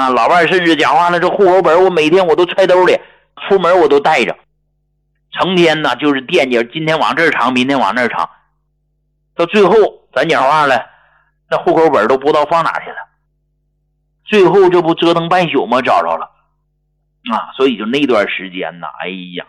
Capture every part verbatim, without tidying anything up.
啊，老伴甚至讲话了，这户口本我每天我都揣兜里，出门我都带着，成天呢就是惦记今天往这儿藏，明天往那儿藏，到最后咱讲话了，那户口本都不知道放哪去了，最后这不折腾半宿吗？找着了啊！所以就那段时间呢，哎呀，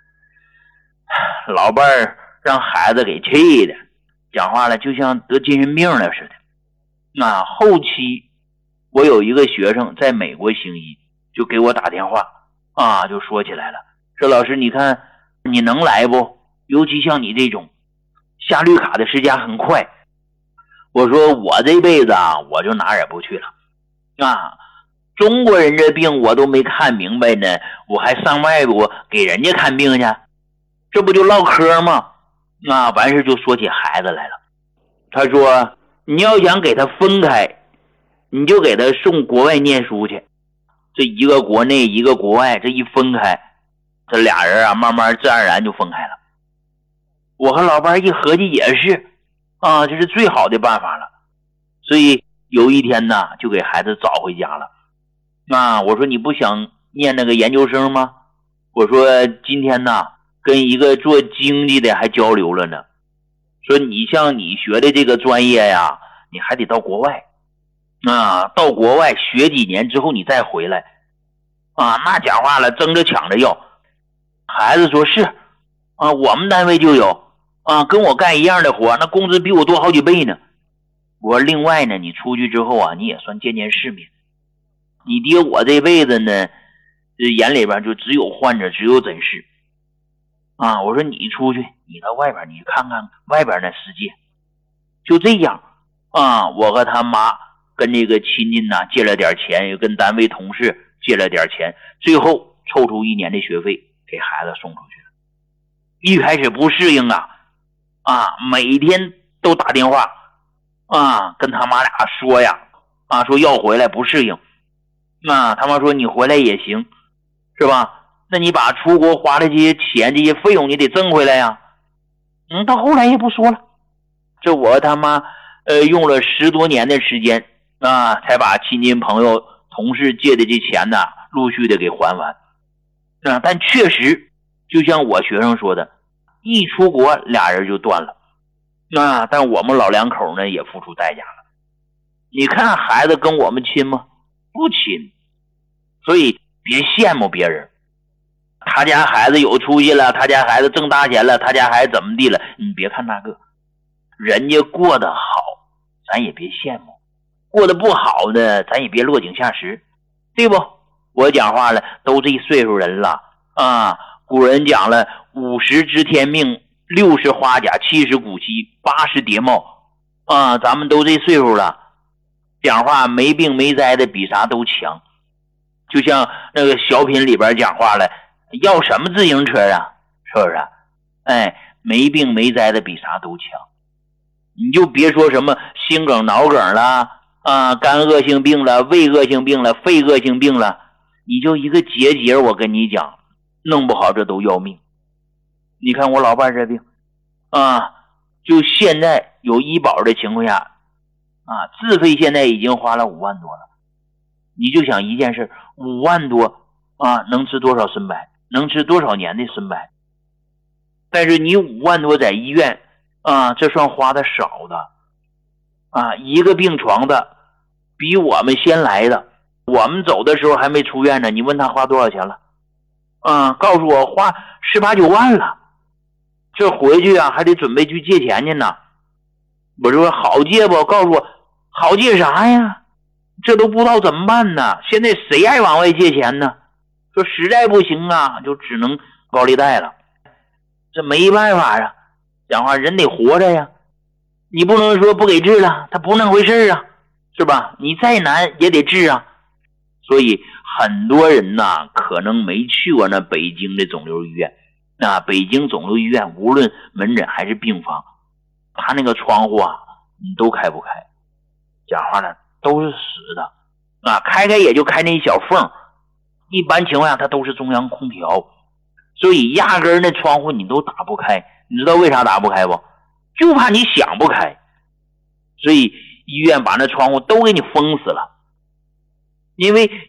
老伴儿让孩子给气的，讲话了就像得精神病了似的。啊，后期我有一个学生在美国行医，就给我打电话啊，就说起来了，说老师你看你能来不？尤其像你这种下绿卡的时间很快。我说我这辈子啊，我就哪儿也不去了啊！中国人这病我都没看明白呢，我还上外国给人家看病去，这不就唠嗑吗？啊，完事就说起孩子来了。他说你要想给他分开，你就给他送国外念书去，这一个国内一个国外，这一分开，这俩人啊慢慢自然而然就分开了。我和老伴一合计也是啊，这是最好的办法了。所以有一天呢，就给孩子找回家了。啊，我说你不想念那个研究生吗？我说今天呢跟一个做经济的还交流了呢，说你像你学的这个专业呀，你还得到国外啊，到国外学几年之后你再回来啊，那讲话了争着抢着要。孩子说是啊，我们单位就有啊，跟我干一样的活，那工资比我多好几倍呢。我说另外呢，你出去之后啊，你也算见见世面。你爹我这辈子呢，眼里边就只有患者，只有诊室啊。我说你出去，你到外边你看看外边那世界。就这样啊，我和他妈跟这个亲戚呢借了点钱，又跟单位同事借了点钱，最后凑出一年的学费给孩子送出去了。一开始不适应啊啊，每天都打电话啊，跟他妈俩说呀啊，说要回来不适应。啊，他妈说你回来也行，是吧？那你把出国花的这些钱这些费用你得挣回来呀。嗯，到后来也不说了。这我他妈呃用了十多年的时间啊，才把亲戚朋友同事借的这钱呢陆续的给还完。啊，但确实就像我学生说的，一出国俩人就断了。啊，但我们老两口呢也付出代价了。你看孩子跟我们亲吗？不亲。所以别羡慕别人，他家孩子有出息了，他家孩子挣大钱了，他家孩子怎么地了，你别看那个，人家过得好咱也别羡慕，过得不好的咱也别落井下石，对不？我讲话了都这岁数人了啊，古人讲了五十知天命，六十花甲，七十古稀，八十蝶帽啊，咱们都这岁数了，讲话没病没灾的比啥都强。就像那个小品里边讲话了，要什么自行车啊，是不是？哎，没病没灾的比啥都强。你就别说什么心梗脑梗了啊，肝恶性病了，胃恶性病了，肺恶性病了，你就一个结节，我跟你讲，弄不好这都要命。你看我老伴这病啊，就现在有医保的情况下啊，自费现在已经花了五万多了。你就想一件事，五万多啊，能吃多少参白，能吃多少年的参白。但是你五万多在医院啊，这算花的少的啊，一个病床的比我们先来的，我们走的时候还没出院呢，你问他花多少钱了啊？告诉我花十八九万了，这回去啊还得准备去借钱去呢。我说好借不？告诉我好借啥呀？这都不知道怎么办呢，现在谁爱往外借钱呢？说实在不行啊，就只能高利贷了，这没办法啊，讲话人得活着呀，你不能说不给治了，他不是那回事啊，是吧？你再难也得治啊。所以很多人呐，可能没去过那北京的肿瘤医院，那北京肿瘤医院无论门诊还是病房，他那个窗户啊，你都开不开，讲话呢都是死的啊，开开也就开那一小缝，一般情况下它都是中央空调，所以压根儿那窗户你都打不开。你知道为啥打不开不？就怕你想不开，所以医院把那窗户都给你封死了。因为